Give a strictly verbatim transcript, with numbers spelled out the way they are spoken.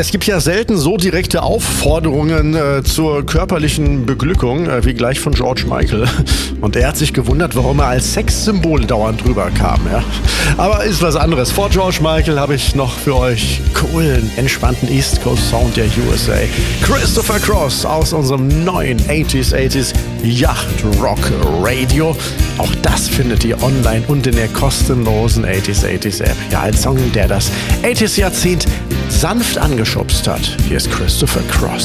Es gibt ja selten so direkte Aufforderungen äh, zur körperlichen Beglückung äh, wie gleich von George Michael. Und er hat sich gewundert, warum er als Sexsymbol dauernd drüber kam. Ja? Aber ist was anderes. Vor George Michael habe ich noch für euch coolen, entspannten East Coast Sound der U S A. Christopher Cross aus unserem neuen achtziger achtziger Yacht Rock Radio. Auch das findet ihr online und in der kostenlosen achtziger achtziger App. Ja, ein Song, der das achtziger Jahrzehnt sanft angeschubst hat. Hier ist Christopher Cross.